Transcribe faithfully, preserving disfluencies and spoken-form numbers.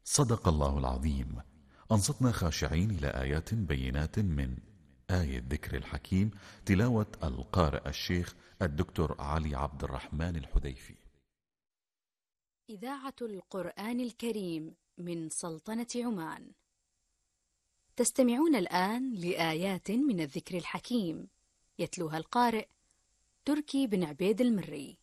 صدق الله العظيم. أنصتنا خاشعين إلى آيات بينات من آية ذكر الحكيم، تلاوة القارئ الشيخ الدكتور علي عبد الرحمن الحذيفي. إذاعة القرآن الكريم من سلطنة عمان. تستمعون الآن لآيات من الذكر الحكيم، يتلوها القارئ تركي بن عبيد المري.